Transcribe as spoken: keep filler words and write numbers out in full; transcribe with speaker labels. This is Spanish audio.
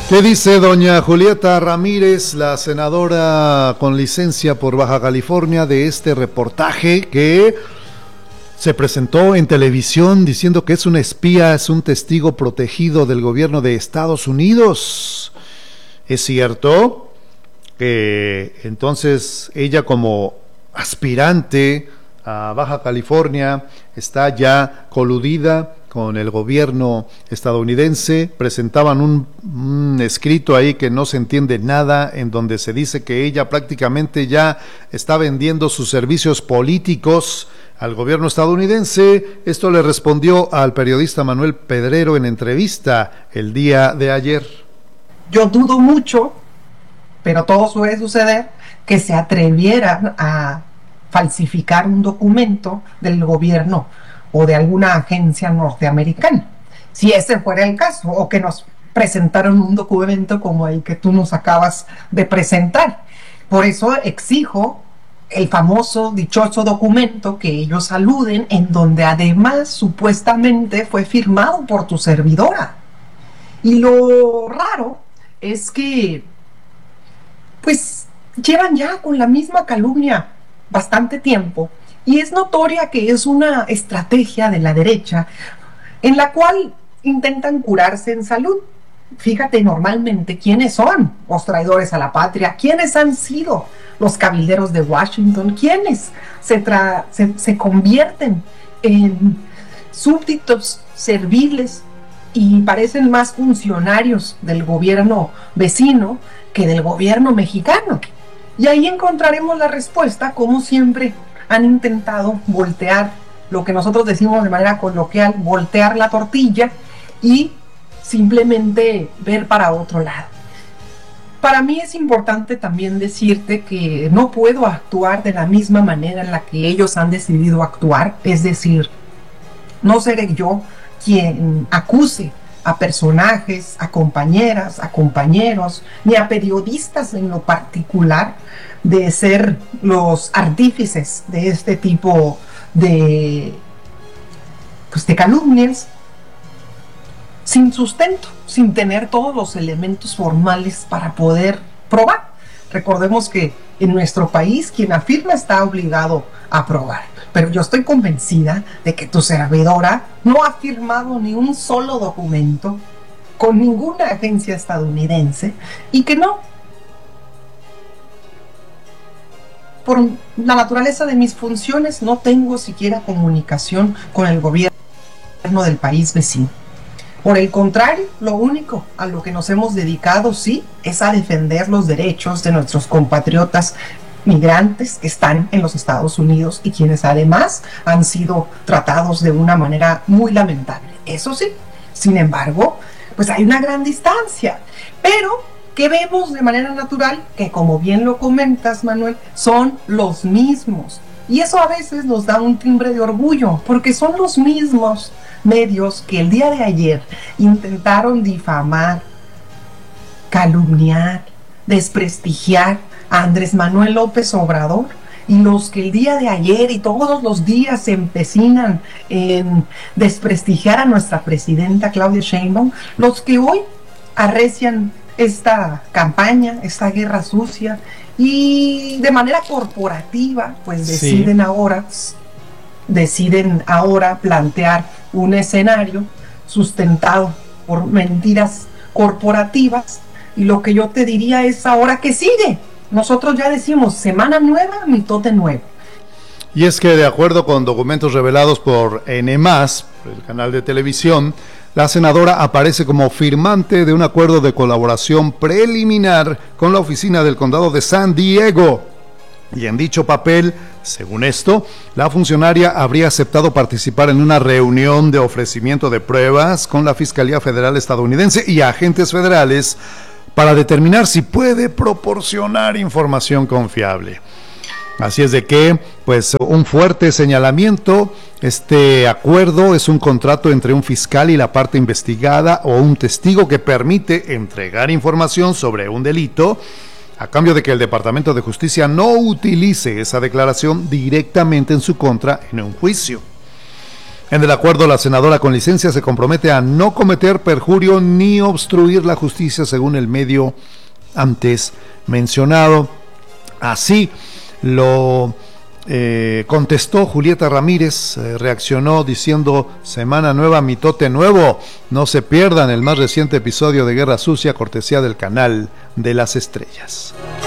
Speaker 1: ¿Qué dice doña Julieta Ramírez, la senadora con licencia por Baja California, de este reportaje que se presentó en televisión diciendo que es una espía, es un testigo protegido del gobierno de Estados Unidos? ¿Es cierto que entonces ella, como aspirante a Baja California, está ya coludida con el gobierno estadounidense? Presentaban un, un escrito ahí que no se entiende nada, en donde se dice que ella prácticamente ya está vendiendo sus servicios políticos al gobierno estadounidense. Esto le respondió al periodista Manuel Pedrero en entrevista el día de ayer.
Speaker 2: Yo dudo mucho, pero todo suele suceder, que se atrevieran a falsificar un documento del gobierno o de alguna agencia norteamericana, si ese fuera el caso, o que nos presentaron un documento como el que tú nos acabas de presentar. Por eso exijo el famoso dichoso documento que ellos aluden, en donde además supuestamente fue firmado por tu servidora. Y lo raro es que pues llevan ya con la misma calumnia bastante tiempo, y es notoria que es una estrategia de la derecha en la cual intentan curarse en salud. Fíjate normalmente quiénes son los traidores a la patria, quiénes han sido los cabilderos de Washington, quiénes se, tra se, se convierten en súbditos serviles y parecen más funcionarios del gobierno vecino que del gobierno mexicano. Y ahí encontraremos la respuesta, como siempre han intentado voltear lo que nosotros decimos de manera coloquial, voltear la tortilla y simplemente ver para otro lado. Para mí es importante también decirte que no puedo actuar de la misma manera en la que ellos han decidido actuar, es decir, no seré yo quien acuse a personajes, a compañeras, a compañeros, ni a periodistas en lo particular de ser los artífices de este tipo de, pues, de calumnias sin sustento, sin tener todos los elementos formales para poder probar. Recordemos que en nuestro país quien afirma está obligado a probar, pero yo estoy convencida de que tu servidora no ha firmado ni un solo documento con ninguna agencia estadounidense, y que no, por la naturaleza de mis funciones, no tengo siquiera comunicación con el gobierno del país vecino. Por el contrario, lo único a lo que nos hemos dedicado, sí, es a defender los derechos de nuestros compatriotas migrantes que están en los Estados Unidos y quienes además han sido tratados de una manera muy lamentable. Eso sí, sin embargo, pues hay una gran distancia, pero que vemos de manera natural que, como bien lo comentas, Manuel, son los mismos. Y eso a veces nos da un timbre de orgullo, porque son los mismos medios que el día de ayer intentaron difamar, calumniar, desprestigiar a Andrés Manuel López Obrador, y los que el día de ayer y todos los días se empecinan en desprestigiar a nuestra presidenta Claudia Sheinbaum, los que hoy arrecian esta campaña, esta guerra sucia, y de manera corporativa pues deciden sí. ahora deciden ahora plantear un escenario sustentado por mentiras corporativas. Y lo que yo te diría es, ahora que sigue. Nosotros ya decimos semana nueva, mitote nuevo.
Speaker 1: Y es que, de acuerdo con documentos revelados por N más, por el canal de televisión, la senadora aparece como firmante de un acuerdo de colaboración preliminar con la oficina del condado de San Diego. Y en dicho papel, según esto, la funcionaria habría aceptado participar en una reunión de ofrecimiento de pruebas con la Fiscalía Federal estadounidense y agentes federales para determinar si puede proporcionar información confiable. Así es de que, pues, un fuerte señalamiento. Este acuerdo es un contrato entre un fiscal y la parte investigada o un testigo que permite entregar información sobre un delito a cambio de que el Departamento de Justicia no utilice esa declaración directamente en su contra en un juicio. En el acuerdo, la senadora con licencia se compromete a no cometer perjurio ni obstruir la justicia, según el medio antes mencionado. Así lo eh, contestó Julieta Ramírez, eh, reaccionó diciendo: semana nueva, mitote nuevo, no se pierdan el más reciente episodio de Guerra Sucia, cortesía del canal de las estrellas.